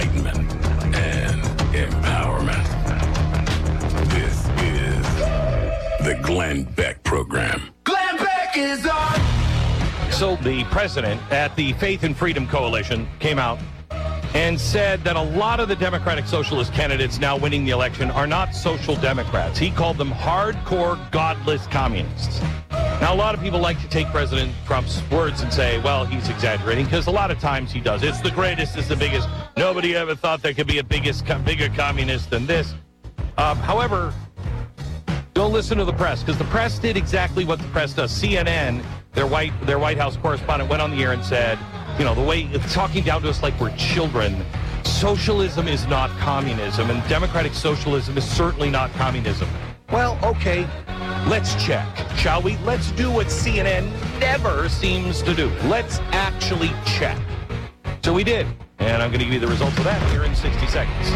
enlightenment and empowerment. This is the Glenn Beck Program. Glenn Beck is on! So the president at the Faith and Freedom Coalition came out and said that a lot of the Democratic Socialist candidates now winning the election are not social democrats. He called them hardcore, godless communists. Now, a lot of people like to take President Trump's words and say, well, he's exaggerating, because a lot of times he does. It's the greatest, it's the biggest. Nobody ever thought there could be a bigger communist than this. However, don't listen to the press, because the press did exactly what the press does. CNN, their White House correspondent, went on the air and said, you know, the way it's talking down to us like we're children. Socialism is not communism, and democratic socialism is certainly not communism. Well, okay, let's check, shall we? Let's do what CNN never seems to do. Let's actually check. So we did, and I'm going to give you the results of that here in 60 seconds.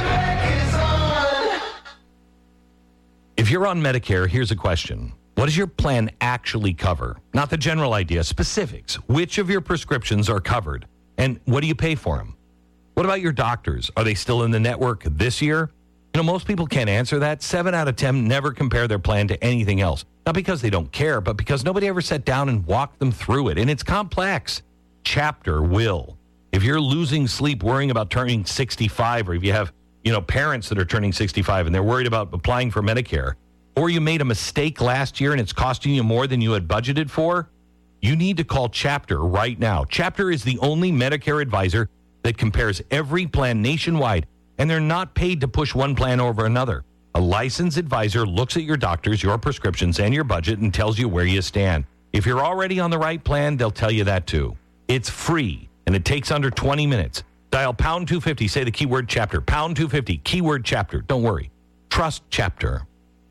If you're on Medicare, here's a question. What does your plan actually cover? Not the general idea, specifics. Which of your prescriptions are covered? And what do you pay for them? What about your doctors? Are they still in the network this year? You know, most people can't answer that. 7 out of 10 never compare their plan to anything else. Not because they don't care, but because nobody ever sat down and walked them through it. And it's complex. Chapter will. If you're losing sleep worrying about turning 65, or if you have, parents that are turning 65 and they're worried about applying for Medicare, or you made a mistake last year and it's costing you more than you had budgeted for, you need to call Chapter right now. Chapter is the only Medicare advisor that compares every plan nationwide, and they're not paid to push one plan over another. A licensed advisor looks at your doctors, your prescriptions, and your budget and tells you where you stand. If you're already on the right plan, they'll tell you that too. It's free, and it takes under 20 minutes. Dial pound 250, say the keyword Chapter. Pound 250, keyword Chapter. Don't worry. Trust Chapter.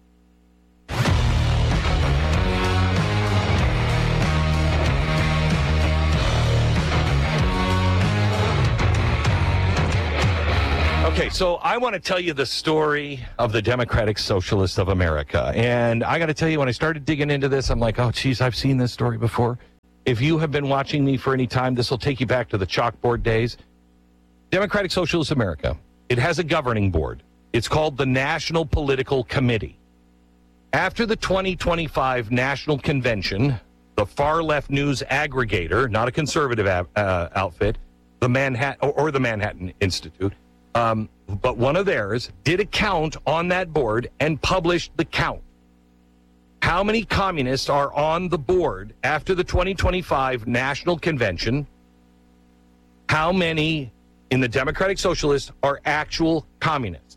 Okay, so I want to tell you the story of the Democratic Socialists of America. And I got to tell you, when I started digging into this, I'm like, oh, geez, I've seen this story before. If you have been watching me for any time, this will take you back to the chalkboard days. Democratic Socialists of America, it has a governing board. It's called the National Political Committee. After the 2025 National Convention, the far-left news aggregator, not a conservative outfit, the Manhattan Institute, but one of theirs did a count on that board and published the count. How many communists are on the board after the 2025 National Convention? How many in the Democratic Socialists are actual communists?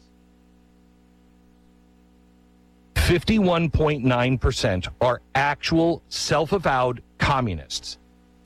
51.9% are actual self-avowed communists.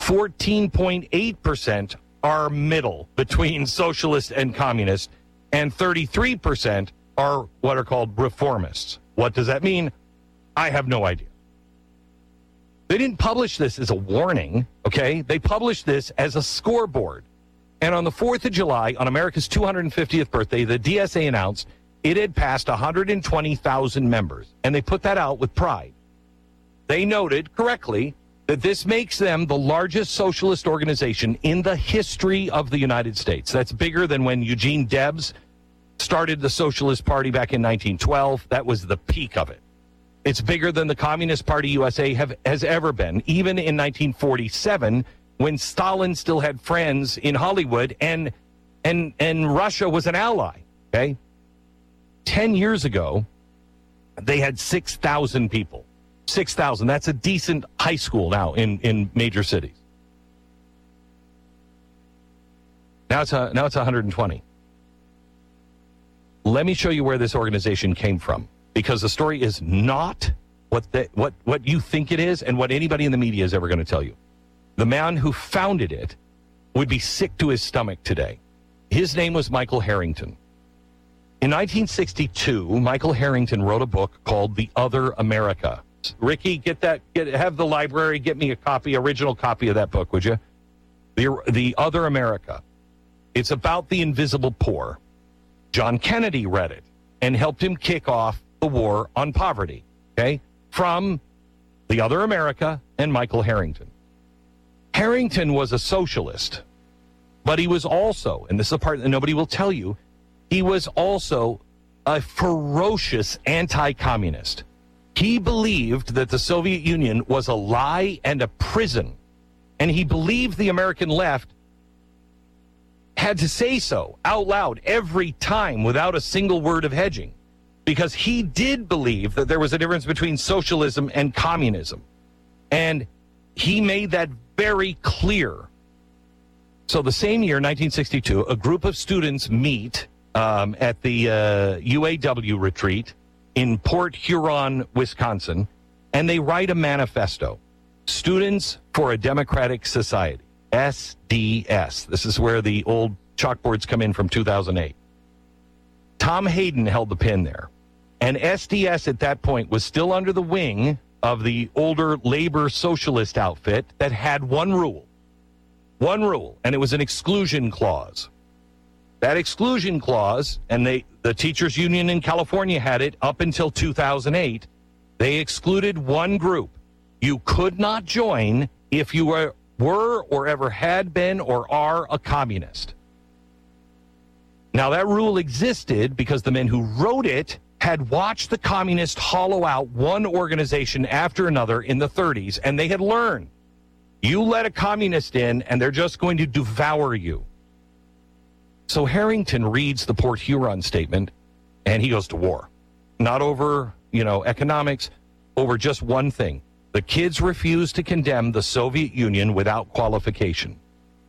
14.8% are middle between socialist and communist, and 33% are what are called reformists. What does that mean? I have no idea. They didn't publish this as a warning, okay? They published this as a scoreboard. And on the 4th of July, on America's 250th birthday, the DSA announced it had passed 120,000 members, and they put that out with pride. They noted correctly that this makes them the largest socialist organization in the history of the United States. That's bigger than when Eugene Debs started the Socialist Party back in 1912. That was the peak of it. It's bigger than the Communist Party USA has ever been, even in 1947, when Stalin still had friends in Hollywood and Russia was an ally, okay? 10 years ago, they had 6,000 people. 6,000. That's a decent high school now in major cities. Now it's 120. Let me show you where this organization came from, because the story is not what you think it is and what anybody in the media is ever going to tell you. The man who founded it would be sick to his stomach today. His name was Michael Harrington. In 1962, Michael Harrington wrote a book called The Other America. Ricky, have the library get me original copy of that book, would you? The Other America. It's about the invisible poor. John Kennedy read it and helped him kick off the war on poverty, okay? From The Other America and Michael Harrington. Harrington was a socialist, But he was also, and this is the part that nobody will tell you, he was also a ferocious anti-communist. He believed that the Soviet Union was a lie and a prison, and he believed the American left had to say so out loud every time without a single word of hedging, because he did believe that there was a difference between socialism and communism, and he made that very clear. So the same year, 1962, a group of students meet at the UAW retreat in Port Huron, Wisconsin, and they write a manifesto, Students for a Democratic Society, SDS. This is where the old chalkboards come in from 2008. Tom Hayden held the pen there, and SDS at that point was still under the wing of the older labor socialist outfit that had one rule, and it was an exclusion clause. That exclusion clause, and the teachers union in California had it up until 2008, they excluded one group. You could not join if you were or ever had been or are a communist. Now, that rule existed because the men who wrote it had watched the communists hollow out one organization after another in the 30s, and they had learned, you let a communist in, and they're just going to devour you. So Harrington reads the Port Huron statement, and he goes to war. Not over, economics, over just one thing. The kids refused to condemn the Soviet Union without qualification.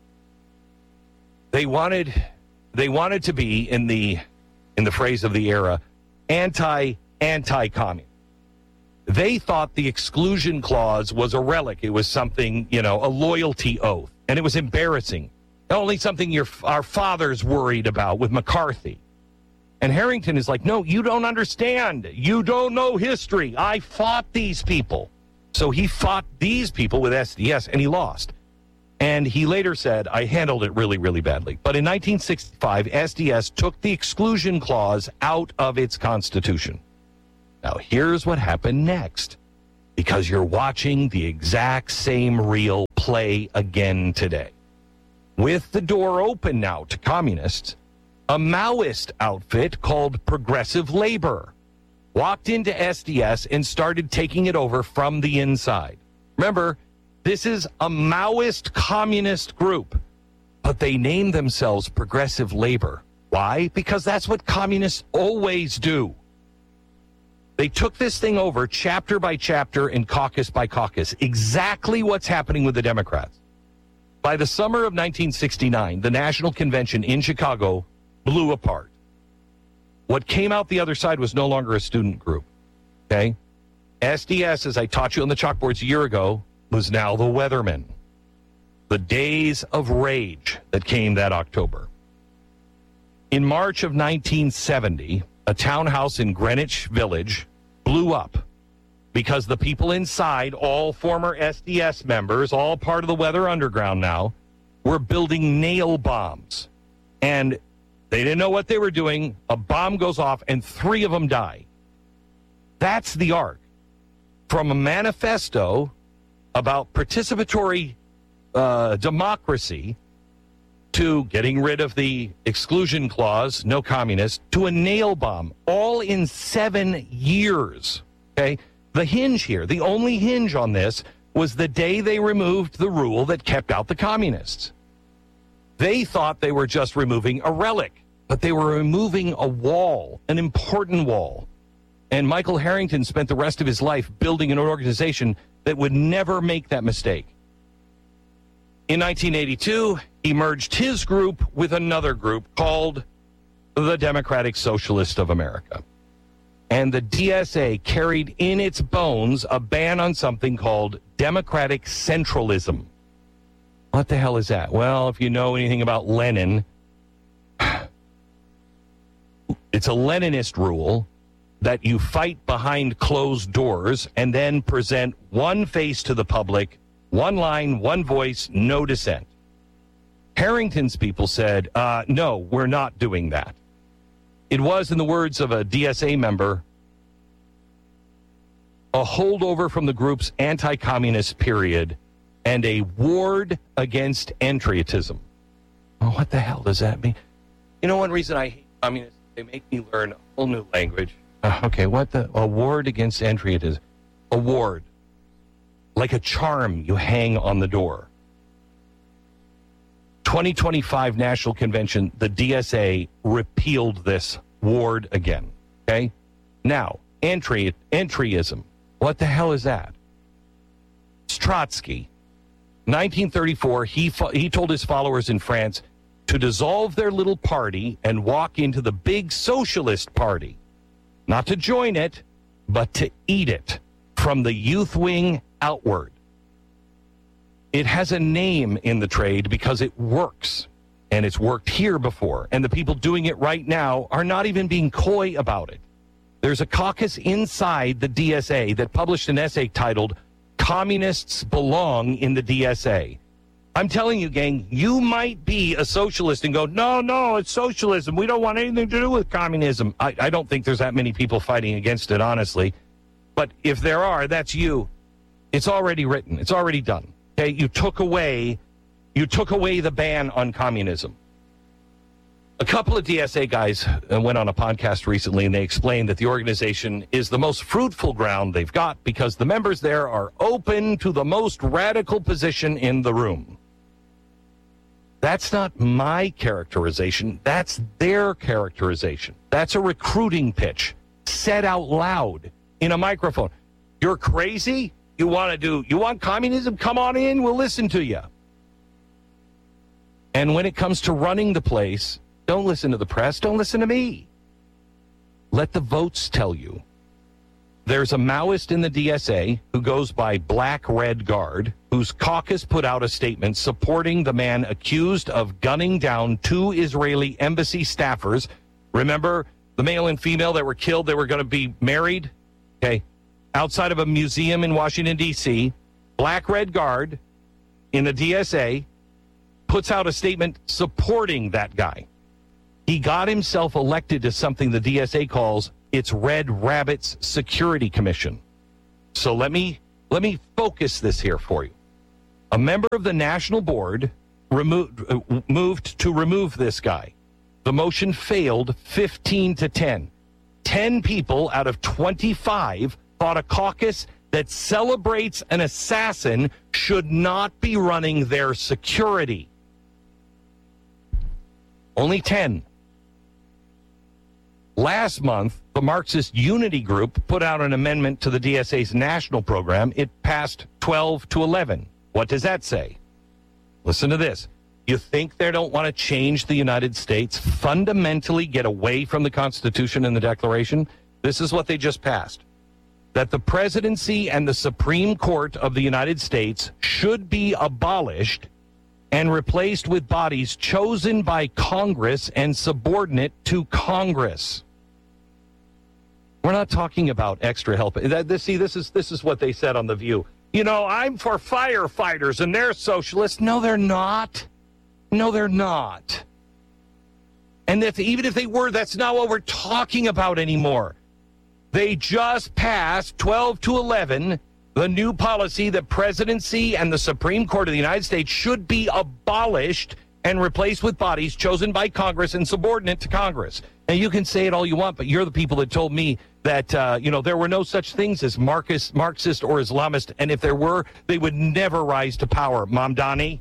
They wanted to be, in the phrase of the era, anti-communist. They thought the exclusion clause was a relic. It was something, a loyalty oath, and it was embarrassing. Only something our fathers worried about with McCarthy. And Harrington is like, no, you don't understand. You don't know history. I fought these people. So he fought these people with SDS, and he lost. And he later said, I handled it really, really badly. But in 1965, SDS took the exclusion clause out of its constitution. Now, here's what happened next, because you're watching the exact same reel play again today. With the door open now to communists, a Maoist outfit called Progressive Labor walked into SDS and started taking it over from the inside. Remember, this is a Maoist communist group, but they named themselves Progressive Labor. Why? Because that's what communists always do. They took this thing over chapter by chapter and caucus by caucus, exactly what's happening with the Democrats. By the summer of 1969, the National Convention in Chicago blew apart. What came out the other side was no longer a student group, okay? SDS, as I taught you on the chalkboards a year ago, was now the Weathermen. The days of rage that came that October. In March of 1970, a townhouse in Greenwich Village blew up because the people inside, all former SDS members, all part of the Weather Underground now, were building nail bombs. And they didn't know what they were doing. A bomb goes off and 3 of them die. That's the arc. From a manifesto about participatory democracy to getting rid of the exclusion clause, no communists, to a nail bomb, all in 7 years. Okay? The hinge here, the only hinge on this, was the day they removed the rule that kept out the communists. They thought they were just removing a relic, but they were removing a wall, an important wall. And Michael Harrington spent the rest of his life building an organization that would never make that mistake. In 1982, he merged his group with another group called the Democratic Socialists of America. And the DSA carried in its bones a ban on something called democratic centralism. What the hell is that? Well, if you know anything about Lenin, it's a Leninist rule that you fight behind closed doors and then present one face to the public, one line, one voice, no dissent. Harrington's people said, no, we're not doing that. It was, in the words of a DSA member, a holdover from the group's anti-communist period and a ward against entryism. Oh, what the hell does that mean? You know, one reason I hate communists, they make me learn a whole new language. Okay, what the? A ward against entry it is. A ward. Like a charm you hang on the door. 2025 National Convention, the DSA repealed this ward again. Okay? Now, entryism. What the hell is that? Trotsky. 1934, he told his followers in France to dissolve their little party and walk into the big socialist party. Not to join it, but to eat it from the youth wing outward. It has a name in the trade because it works, and it's worked here before, and the people doing it right now are not even being coy about it. There's a caucus inside the DSA that published an essay titled Communists Belong in the DSA. I'm telling you, gang, you might be a socialist and go, no, it's socialism. We don't want anything to do with communism. I don't think there's that many people fighting against it, honestly. But if there are, that's you. It's already written. It's already done. Okay, you took away the ban on communism. A couple of DSA guys went on a podcast recently, and they explained that the organization is the most fruitful ground they've got because the members there are open to the most radical position in the room. That's not my characterization. That's their characterization. That's a recruiting pitch said out loud in a microphone. You're crazy? You want communism? Come on in. We'll listen to you. And when it comes to running the place, don't listen to the press. Don't listen to me. Let the votes tell you. There's a Maoist in the DSA who goes by Black Red Guard, whose caucus put out a statement supporting the man accused of gunning down 2 Israeli embassy staffers. Remember the male and female that were killed? They were going to be married. Okay. Outside of a museum in Washington, D.C., Black Red Guard in the DSA puts out a statement supporting that guy. He got himself elected to something the DSA calls its Red Rabbits Security Commission. So let me focus this here for you. A member of the national board moved to remove this guy. The motion failed 15-10. 10 people out of 25 thought a caucus that celebrates an assassin should not be running their security. Only 10. Last month, the Marxist Unity Group put out an amendment to the DSA's national program. It passed 12-11. What does that say? Listen to this. You think they don't want to change the United States, fundamentally get away from the Constitution and the Declaration? This is what they just passed. That the presidency and the Supreme Court of the United States should be abolished and replaced with bodies chosen by Congress and subordinate to Congress. We're not talking about extra help. This is what they said on The View. You know, I'm for firefighters and they're socialists. No, they're not. No, they're not. And even if they were, that's not what we're talking about anymore. They just passed 12-11, the new policy that presidency and the Supreme Court of the United States should be abolished and replaced with bodies chosen by Congress and subordinate to Congress. And you can say it all you want, but you're the people that told me that, there were no such things as Marxist or Islamist, and if there were, they would never rise to power. Mamdani?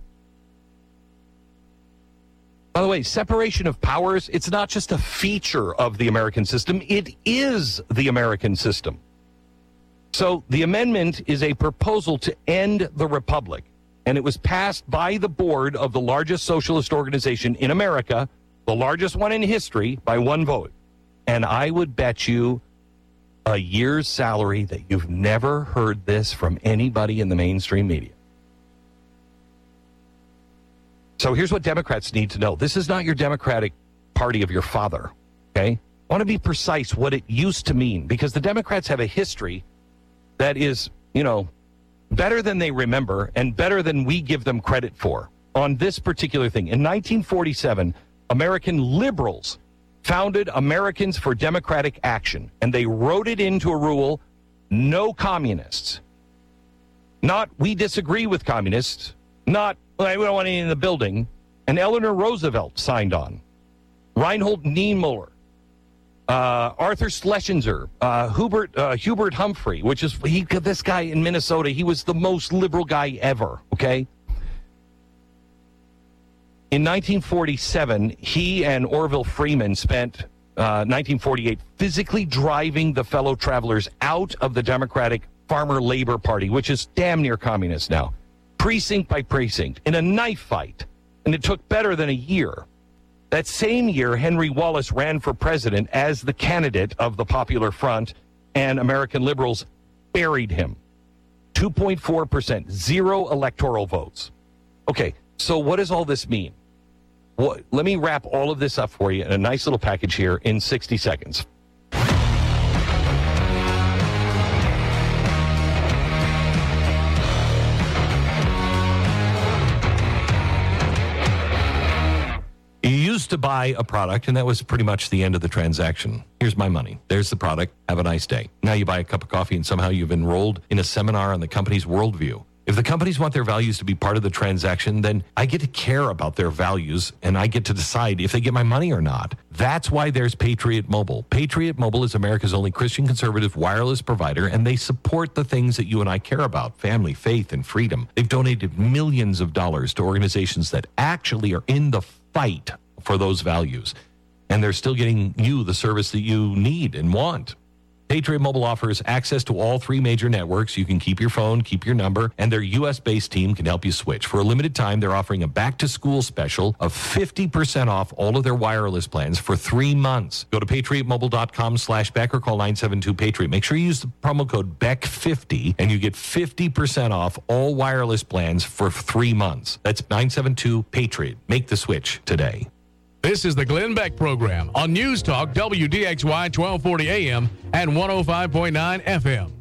By the way, separation of powers, it's not just a feature of the American system. It is the American system. So the amendment is a proposal to end the republic, and it was passed by the board of the largest socialist organization in America, the largest one in history, by 1 vote. And I would bet you a year's salary that you've never heard this from anybody in the mainstream media. So here's what Democrats need to know. This is not your Democratic Party of your father, okay? I want to be precise what it used to mean, because the Democrats have a history that is, better than they remember and better than we give them credit for on this particular thing. In 1947, American liberals founded Americans for Democratic Action, and they wrote it into a rule, no communists. Not, we disagree with communists, not, we don't want any in the building. And Eleanor Roosevelt signed on. Reinhold Niemöller, Arthur Schlesinger, Hubert Humphrey, this guy in Minnesota, he was the most liberal guy ever, okay? In 1947, he and Orville Freeman spent 1948 physically driving the fellow travelers out of the Democratic Farmer Labor Party, which is damn near communist now, precinct by precinct, in a knife fight. And it took better than a year. That same year, Henry Wallace ran for president as the candidate of the Popular Front, and American liberals buried him. 2.4%, 0 electoral votes. Okay, so what does all this mean? Well, let me wrap all of this up for you in a nice little package here in 60 seconds. You used to buy a product, and that was pretty much the end of the transaction. Here's my money. There's the product. Have a nice day. Now you buy a cup of coffee, and somehow you've enrolled in a seminar on the company's worldview. If the companies want their values to be part of the transaction, then I get to care about their values, and I get to decide if they get my money or not. That's why there's Patriot Mobile. Patriot Mobile is America's only Christian conservative wireless provider, and they support the things that you and I care about: family, faith, and freedom. They've donated millions of dollars to organizations that actually are in the fight for those values, and they're still getting you the service that you need and want. Patriot Mobile offers access to all 3 major networks. You can keep your phone, keep your number, and their U.S.-based team can help you switch. For a limited time, they're offering a back-to-school special of 50% off all of their wireless plans for 3 months. Go to patriotmobile.com/Beck or call 972-PATRIOT. Make sure you use the promo code BECK50, and you get 50% off all wireless plans for 3 months. That's 972-PATRIOT. Make the switch today. This is the Glenn Beck Program on News Talk WDXY 1240 AM and 105.9 FM.